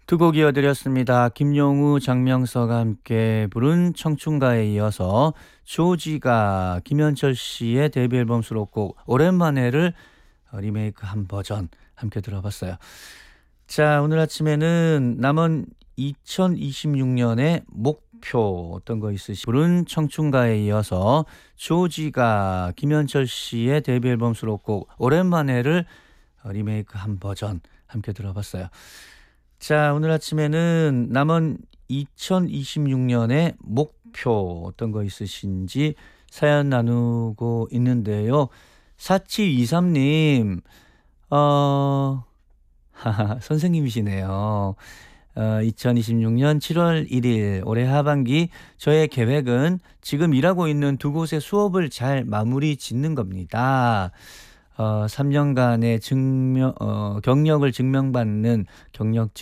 두 곡 이어드렸습니다. 김용우, 장명서가 함께 부른 청춘가에 이어서 조지가 김현철 씨의 데뷔 앨범 수록곡 오랜만에를 리메이크한 버전 함께 들어봤어요. 자, 오늘 아침에는 남은 2026년의 목표 어떤 거 있으시 부른 청춘가에 이어서 조지가 김현철 씨의 데뷔 앨범 수록곡 오랜만에를 리메이크한 버전 함께 들어봤어요. 자, 오늘 아침에는 남은 2026년의 목표 어떤 거 있으신지 사연 나누고 있는데요. 4723님, 선생님이시네요. 2026년 7월 1일 올해 하반기 저의 계획은 지금 일하고 있는 두 곳의 수업을 잘 마무리 짓는 겁니다. 3년간의 경력을 증명받는 경력